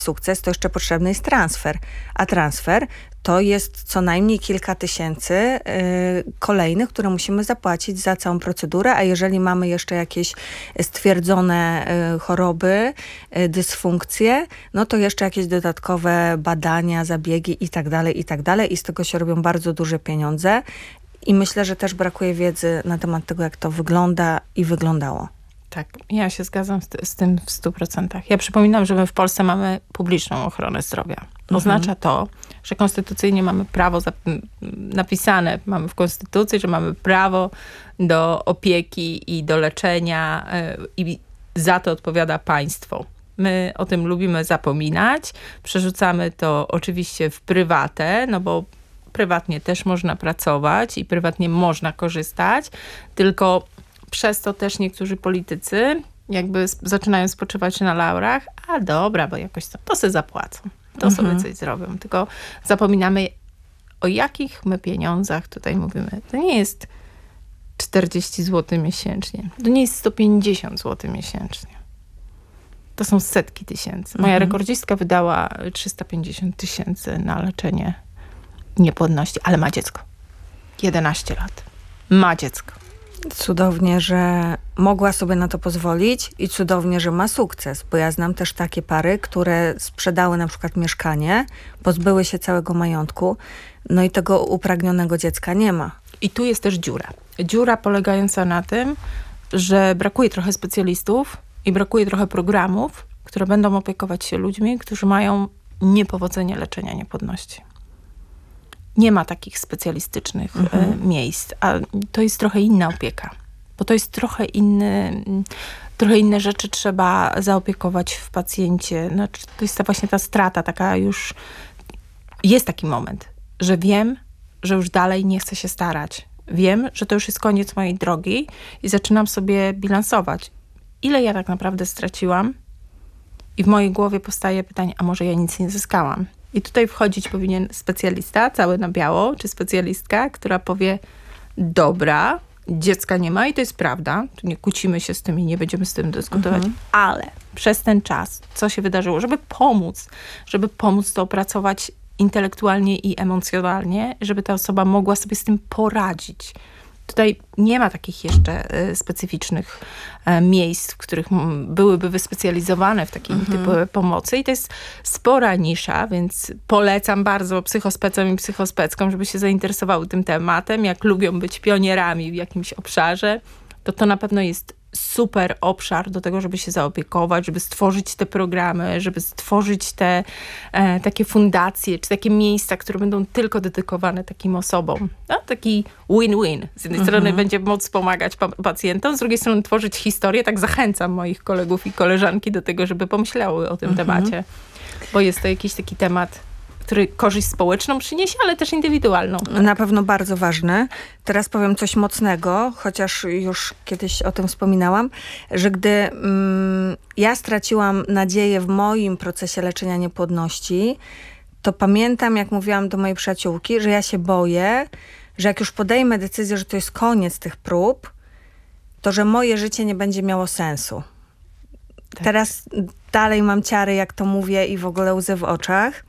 sukces, to jeszcze potrzebny jest transfer. A transfer to jest co najmniej kilka tysięcy kolejnych, które musimy zapłacić za całą procedurę, a jeżeli mamy jeszcze jakieś stwierdzone choroby, dysfunkcje, no to jeszcze jakieś dodatkowe badania, zabiegi i tak dalej i z tego się robią bardzo duże pieniądze i myślę, że też brakuje wiedzy na temat tego, jak to wygląda i wyglądało. Tak, ja się zgadzam z tym w 100%. Ja przypominam, że my w Polsce mamy publiczną ochronę zdrowia. Oznacza to, że konstytucyjnie mamy prawo napisane, mamy w konstytucji, że mamy prawo do opieki i do leczenia i za to odpowiada państwo. My o tym lubimy zapominać, przerzucamy to oczywiście w prywatę, no bo prywatnie też można pracować i prywatnie można korzystać, tylko przez to też niektórzy politycy jakby zaczynają spoczywać na laurach, a dobra, bo jakoś to sobie zapłacą, to sobie coś zrobią. Tylko zapominamy, o jakich my pieniądzach tutaj mówimy. To nie jest 40 zł miesięcznie. To nie jest 150 zł miesięcznie. To są setki tysięcy. Moja rekordzistka wydała 350 000 na leczenie niepłodności, ale ma dziecko. 11 lat. Ma dziecko. Cudownie, że mogła sobie na to pozwolić i cudownie, że ma sukces, bo ja znam też takie pary, które sprzedały na przykład mieszkanie, pozbyły się całego majątku, no i tego upragnionego dziecka nie ma. I tu jest też dziura. Dziura polegająca na tym, że brakuje trochę specjalistów i brakuje trochę programów, które będą opiekować się ludźmi, którzy mają niepowodzenie leczenia niepłodności. Nie ma takich specjalistycznych miejsc, a to jest trochę inna opieka, bo to jest trochę inne rzeczy trzeba zaopiekować w pacjencie. Znaczy, to jest właśnie ta strata, taka już jest taki moment, że wiem, że już dalej nie chcę się starać. Wiem, że to już jest koniec mojej drogi i zaczynam sobie bilansować. Ile ja tak naprawdę straciłam? I w mojej głowie powstaje pytanie, a może ja nic nie zyskałam? I tutaj wchodzić powinien specjalista, cały na biało, czy specjalistka, która powie, dobra, dziecka nie ma i to jest prawda, tu nie kłócimy się z tym i nie będziemy z tym dyskutować, ale przez ten czas, co się wydarzyło, żeby pomóc to opracować intelektualnie i emocjonalnie, żeby ta osoba mogła sobie z tym poradzić. Tutaj nie ma takich jeszcze specyficznych miejsc, w których byłyby wyspecjalizowane w takim typu pomocy i to jest spora nisza, więc polecam bardzo psychospecom i psychospeckom, żeby się zainteresowały tym tematem. Jak lubią być pionierami w jakimś obszarze, to na pewno jest super obszar do tego, żeby się zaopiekować, żeby stworzyć te programy, żeby stworzyć te takie fundacje, czy takie miejsca, które będą tylko dedykowane takim osobom. No, taki win-win. Z jednej strony będzie móc pomagać pacjentom, z drugiej strony tworzyć historię. Tak zachęcam moich kolegów i koleżanki do tego, żeby pomyślały o tym temacie. Bo jest to jakiś taki temat, który korzyść społeczną przyniesie, ale też indywidualną. Na pewno bardzo ważne. Teraz powiem coś mocnego, chociaż już kiedyś o tym wspominałam, że gdy ja straciłam nadzieję w moim procesie leczenia niepłodności, to pamiętam, jak mówiłam do mojej przyjaciółki, że ja się boję, że jak już podejmę decyzję, że to jest koniec tych prób, to że moje życie nie będzie miało sensu. Tak. Teraz dalej mam ciary, jak to mówię i w ogóle łzy w oczach.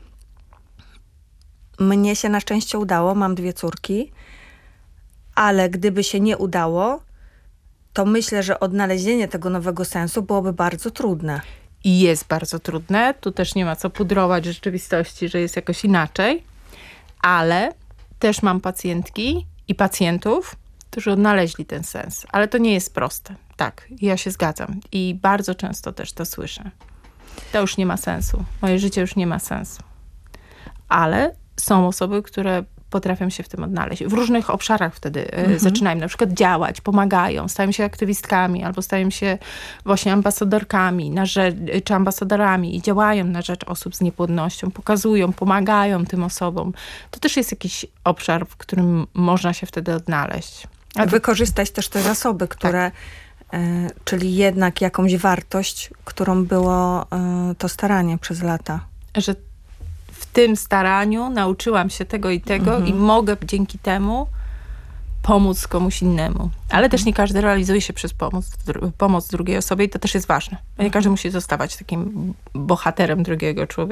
Mnie się na szczęście udało, mam 2 córki, ale gdyby się nie udało, to myślę, że odnalezienie tego nowego sensu byłoby bardzo trudne. I jest bardzo trudne. Tu też nie ma co pudrować rzeczywistości, że jest jakoś inaczej, ale też mam pacjentki i pacjentów, którzy odnaleźli ten sens. Ale to nie jest proste. Tak, ja się zgadzam. I bardzo często też to słyszę. To już nie ma sensu. Moje życie już nie ma sensu. Ale są osoby, które potrafią się w tym odnaleźć. W różnych obszarach wtedy zaczynają na przykład działać, pomagają, stają się aktywistkami albo stają się właśnie ambasadorkami czy ambasadorami i działają na rzecz osób z niepłodnością, pokazują, pomagają tym osobom. To też jest jakiś obszar, w którym można się wtedy odnaleźć. Wykorzystać też te zasoby, które, czyli jednak jakąś wartość, którą było to staranie przez lata. Że w tym staraniu nauczyłam się tego i tego i mogę dzięki temu pomóc komuś innemu. Ale też nie każdy realizuje się przez pomoc drugiej osobie i to też jest ważne. Nie każdy musi zostawać takim bohaterem drugiego człowieka.